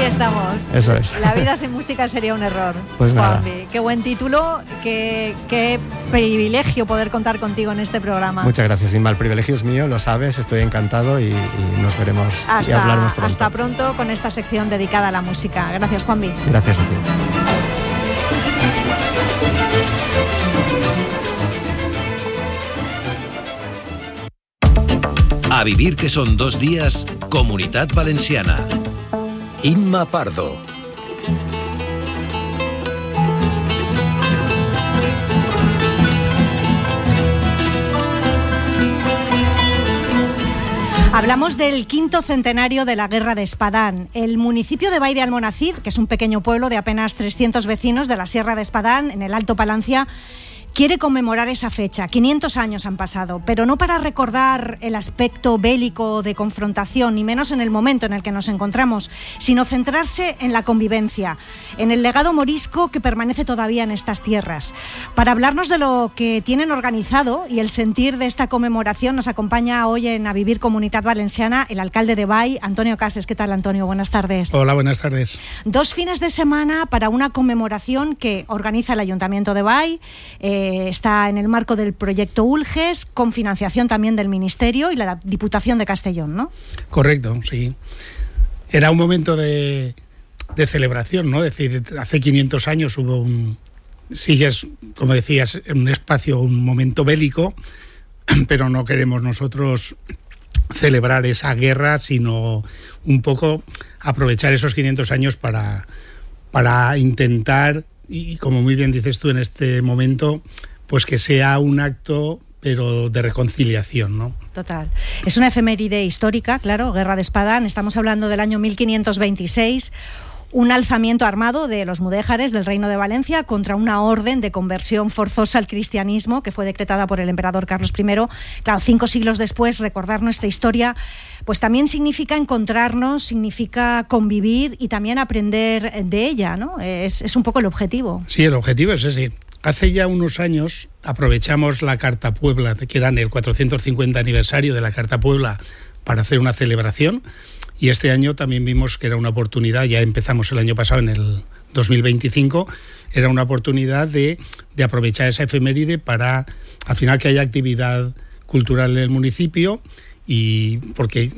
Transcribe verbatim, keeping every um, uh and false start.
estamos. Eso es. La vida sin música sería un error. Pues nada. Juanvi. Qué buen título, qué, qué privilegio poder contar contigo en este programa. Muchas gracias, Inma. El privilegio es mío, lo sabes, estoy encantado y, y nos veremos hasta, y hablaremos pronto. Hasta pronto con esta sección dedicada a la música. Gracias, Juanvi. Gracias a ti. A vivir que son dos días, Comunitat Valenciana. Inma Pardo. Hablamos del quinto centenario de la Guerra de Espadán. El municipio de Bai de Almonacid, que es un pequeño pueblo de apenas trescientos vecinos de la Sierra de Espadán, en el Alto Palancia, quiere conmemorar esa fecha. quinientos años han pasado, pero no para recordar el aspecto bélico de confrontación, ni menos en el momento en el que nos encontramos, sino centrarse en la convivencia, en el legado morisco que permanece todavía en estas tierras. Para hablarnos de lo que tienen organizado y el sentir de esta conmemoración, nos acompaña hoy en A Vivir Comunitat Valenciana el alcalde de Bai, Antonio Cases. ¿Qué tal, Antonio? Buenas tardes. Hola, buenas tardes. Dos fines de semana para una conmemoración que organiza el Ayuntamiento de Bai, eh, está en el marco del proyecto Ulges, con financiación también del Ministerio y la Diputación de Castellón, ¿no? Correcto, sí. Era un momento de, de celebración, ¿no? Es decir, hace quinientos años hubo un... Sigues, como decías, en un espacio, un momento bélico, pero no queremos nosotros celebrar esa guerra, sino un poco aprovechar esos quinientos años para, para intentar... Y como muy bien dices tú en este momento, pues que sea un acto, pero de reconciliación, ¿no? Total. Es una efeméride histórica, claro, Guerra de Espadán. Estamos hablando del año mil quinientos veintiséis. Un alzamiento armado de los mudéjares del Reino de Valencia contra una orden de conversión forzosa al cristianismo que fue decretada por el emperador Carlos primero. Claro, cinco siglos después, recordar nuestra historia, pues también significa encontrarnos, significa convivir y también aprender de ella, ¿no? Es, es un poco el objetivo. Sí, el objetivo es ese. Hace ya unos años aprovechamos la Carta Puebla, que era el cuatrocientos cincuenta aniversario de la Carta Puebla, para hacer una celebración. Y este año también vimos que era una oportunidad, ya empezamos el año pasado en el dos mil veinticinco, era una oportunidad de, de aprovechar esa efeméride para, al final, que haya actividad cultural en el municipio, y porque